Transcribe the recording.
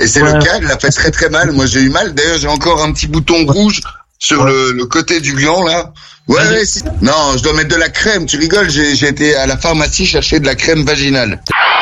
Et c'est le cas, il a fait très très mal. Moi j'ai eu mal. D'ailleurs j'ai encore un petit bouton rouge sur le côté du gland là. Ouais, si. Non, je dois mettre de la crème. Tu rigoles, j'ai été à la pharmacie chercher de la crème vaginale.